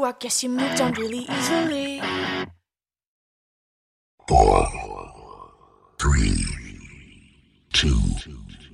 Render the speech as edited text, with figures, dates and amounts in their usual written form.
I guess you moved on really easily. 4, 3, 2,